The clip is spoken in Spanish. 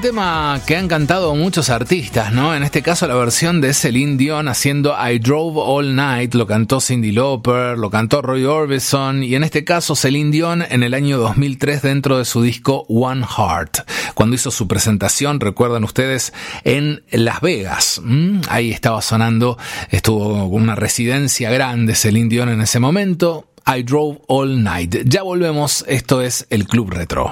tema que han cantado muchos artistas, ¿no? En este caso la versión de Celine Dion haciendo I Drove All Night, lo cantó Cyndi Lauper, lo cantó Roy Orbison y en este caso Celine Dion en el año 2003 dentro de su disco One Heart, cuando hizo su presentación, recuerdan ustedes, en Las Vegas. Ahí estaba sonando, estuvo con una residencia grande Celine Dion en ese momento. I Drove All Night. Ya volvemos, esto es el Club Retro.